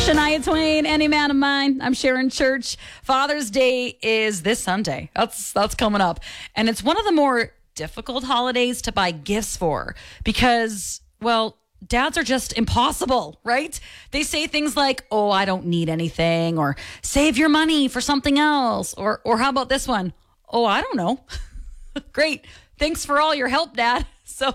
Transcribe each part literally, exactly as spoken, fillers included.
Shania Twain, Any Man of Mine. I'm Sharon Church. Father's Day is this Sunday. That's that's coming up. And it's one of the more difficult holidays to buy gifts for because, well, dads are just impossible, right? They say things like, oh, I don't need anything, or save your money for something else. Or, or how about this one? Oh, I don't know. Great. Thanks for all your help, Dad. So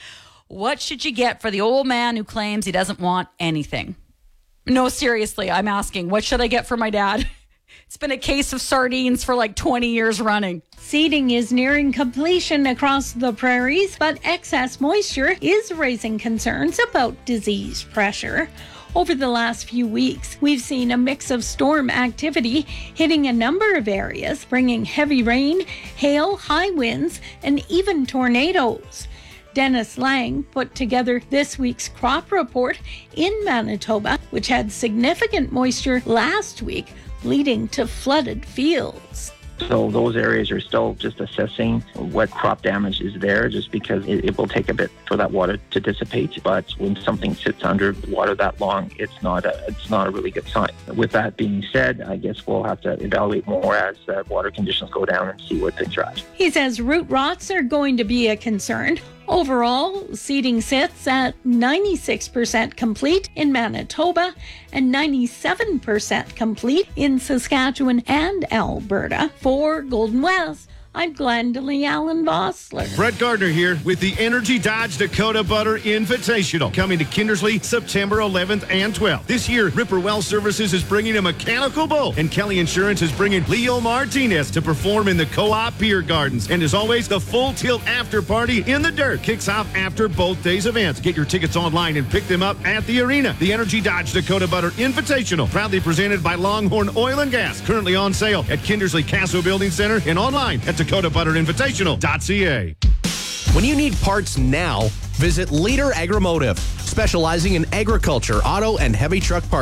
what should you get for the old man who claims he doesn't want anything? No, seriously, I'm asking, what should I get for my dad? It's been a case of sardines for like twenty years running. Seeding is nearing completion across the prairies, but excess moisture is raising concerns about disease pressure. Over the last few weeks, we've seen a mix of storm activity hitting a number of areas, bringing heavy rain, hail, high winds, and even tornadoes. Dennis Lang put together this week's crop report in Manitoba, which had significant moisture last week, leading to flooded fields. So those areas are still just assessing what crop damage is there, just because it, it will take a bit for that water to dissipate. But when something sits under water that long, it's not a it's not a really good sign. With that being said, I guess we'll have to evaluate more as uh, water conditions go down and see what things are at. He says root rots are going to be a concern. Overall, seeding sits at ninety-six percent complete in Manitoba and ninety-seven percent complete in Saskatchewan and Alberta. For Golden West, I'm Glendalee Allen Vossler. Brett Gardner here with the Energy Dodge Dakota Butter Invitational, coming to Kindersley September eleventh and twelfth. This year, Ripper Well Services is bringing a mechanical bull, and Kelly Insurance is bringing Leo Martinez to perform in the Co-op Beer Gardens. And as always, the Full Tilt After Party in the Dirt kicks off after both days' events. Get your tickets online and pick them up at the arena. The Energy Dodge Dakota Butter Invitational, proudly presented by Longhorn Oil and Gas, currently on sale at Kindersley Castle Building Center and online at dakota butter invitational dot c a. When you need parts now, visit Leader Agromotive, specializing in agriculture, auto, and heavy truck parts.